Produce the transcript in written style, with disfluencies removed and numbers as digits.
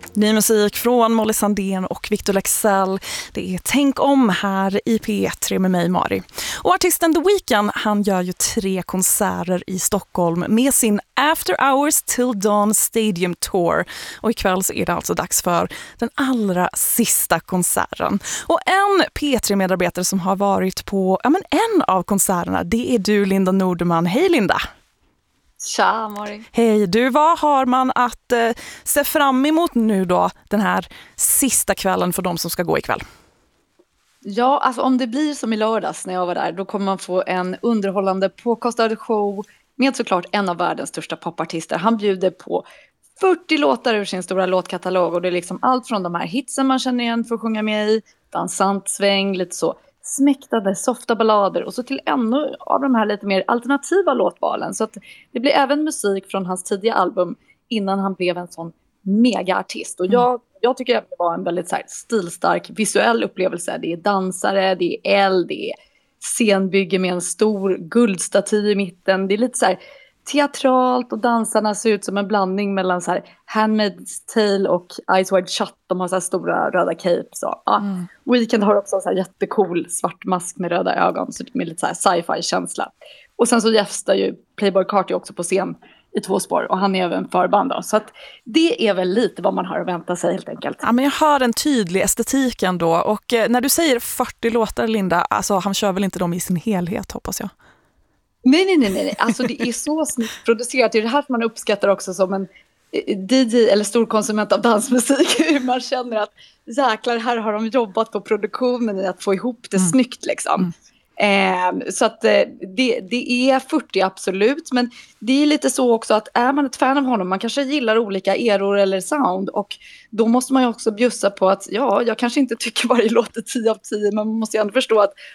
Ny musik från Molly Sandén och Victor Leksell. Det är Tänk om här i P3 med mig, Mari. Och artisten The Weeknd, han gör ju 3 konserter i Stockholm med sin After Hours Till Dawn Stadium Tour. Och ikväll så är det alltså dags för den allra sista konserten. Och en P3-medarbetare som har varit på en av konserterna, det är du, Linda Nordeman. Hej Linda! Tja, Mari. Hej du, vad har man att se fram emot nu då, den här sista kvällen för de som ska gå ikväll? Ja, alltså om det blir som i lördags när jag var där, då kommer man få en underhållande påkostad show med såklart en av världens största popartister. Han bjuder på 40 låtar ur sin stora låtkatalog och det är liksom allt från de här hitsen man känner igen för att sjunga med i, dansant sväng, lite så smäktade, softa ballader och så till ännu av de här lite mer alternativa låtvalen. Så att det blir även musik från hans tidiga album innan han blev en sån megaartist. Och jag tycker att det var en väldigt så här stilstark visuell upplevelse. Det är dansare, det är eld, det är scenbygge med en stor guldstaty i mitten. Det är lite så här teatralt och dansarna ser ut som en blandning mellan så här Handmaid's Tale och Eyes Wide Shut. De har så här stora röda capes. Weeknd har också så här jättecool svart mask med röda ögon, så med lite så här sci-fi känsla. Och sen så gästar ju Playboi Carti också på scen i 2 spår och han är även förband då. Så att det är väl lite vad man har att vänta sig helt enkelt. Ja, men jag hör en tydlig estetik ändå. Och när du säger 40 låtar, Linda, alltså han kör väl inte dem i sin helhet, hoppas jag? Nej. Alltså det är så snyggt producerat. Det är det här som man uppskattar också som en DJ eller storkonsument av dansmusik. Hur man känner att jäklar, här har de jobbat på produktionen i att få ihop det snyggt liksom. Så att det är 40 absolut, men det är lite så också att är man ett fan av honom, man kanske gillar olika eror eller sound och då måste man ju också bjussa på att jag kanske inte tycker varje låt är 10 av 10, men man måste ju ändå förstå att